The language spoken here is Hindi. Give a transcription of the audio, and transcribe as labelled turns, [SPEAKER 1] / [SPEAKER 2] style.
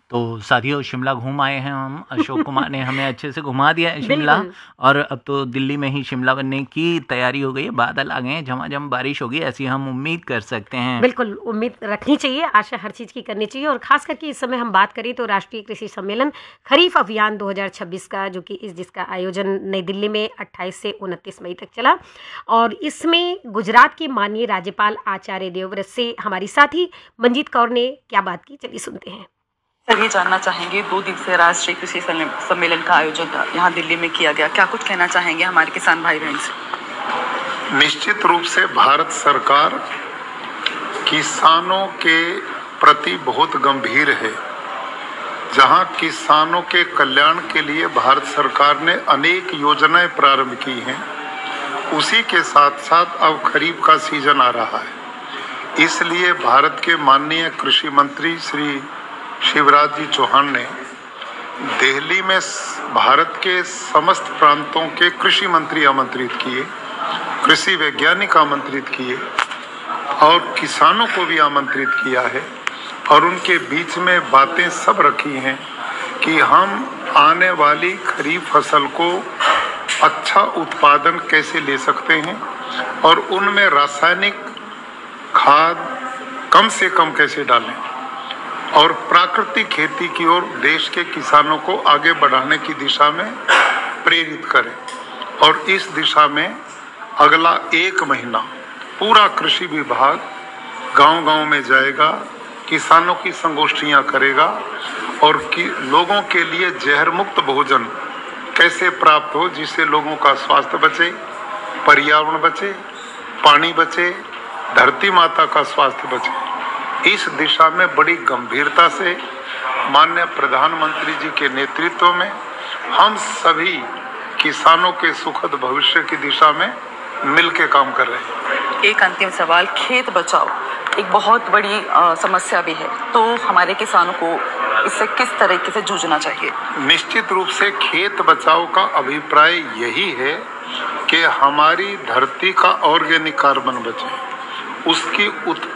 [SPEAKER 1] तो साथियों, शिमला घूम आए हैं हम। अशोक कुमार ने हमें अच्छे से घुमा दिया है शिमला।
[SPEAKER 2] बिल्कुल।
[SPEAKER 1] और अब तो दिल्ली में ही शिमला बनने की तैयारी हो गई है। बादल आ गए हैं, झमाझम बारिश होगी, ऐसी हम उम्मीद कर सकते हैं।
[SPEAKER 2] बिल्कुल उम्मीद रखनी चाहिए, आशा हर चीज़ की करनी चाहिए। और खास करके इस समय हम बात करें तो राष्ट्रीय कृषि सम्मेलन खरीफ अभियान 2026 का, जो कि जिसका आयोजन नई दिल्ली में 28 से 29 मई तक चला। और इसमें गुजरात के माननीय राज्यपाल आचार्य देवव्रत से हमारी साथी मंजीत कौर ने क्या बात की, चलिए सुनते हैं।
[SPEAKER 3] सर, ये जानना चाहेंगे 2 दिवसीय राष्ट्रीय कृषि सम्मेलन का आयोजन यहाँ दिल्ली में किया गया, क्या कुछ कहना चाहेंगे हमारे किसान भाई बहन से?
[SPEAKER 4] निश्चित रूप से भारत सरकार किसानों के प्रति बहुत गंभीर है। जहां किसानों के कल्याण के लिए भारत सरकार ने अनेक योजनाएं प्रारंभ की हैं, उसी के साथ साथ अब खरीफ का सीजन आ रहा है। इसलिए भारत के माननीय कृषि मंत्री श्री शिवराज जी चौहान ने दिल्ली में भारत के समस्त प्रांतों के कृषि मंत्री आमंत्रित किए, कृषि वैज्ञानिक आमंत्रित किए और किसानों को भी आमंत्रित किया है। और उनके बीच में बातें सब रखी हैं कि हम आने वाली खरीफ फसल को अच्छा उत्पादन कैसे ले सकते हैं और उनमें रासायनिक खाद कम से कम कैसे डालें और प्राकृतिक खेती की ओर देश के किसानों को आगे बढ़ाने की दिशा में प्रेरित करें। और इस दिशा में अगला 1 महीना पूरा कृषि विभाग गांव-गांव में जाएगा, किसानों की संगोष्ठियां करेगा और लोगों के लिए जहर मुक्त भोजन कैसे प्राप्त हो, जिससे लोगों का स्वास्थ्य बचे, पर्यावरण बचे, पानी बचे, धरती माता का स्वास्थ्य बचे। इस दिशा में बड़ी गंभीरता से माननीय प्रधानमंत्री जी के नेतृत्व में हम सभी किसानों के सुखद भविष्य की दिशा में मिलकर काम कर रहे हैं।
[SPEAKER 3] एक अंतिम सवाल, खेत बचाओ एक बहुत बड़ी समस्या भी है, तो हमारे किसानों को इससे किस तरीके से जूझना चाहिए?
[SPEAKER 4] निश्चित रूप से खेत बचाओ का अभिप्राय यही है कि हमारी धरती का ऑर्गेनिक कार्बन बचे, उसकी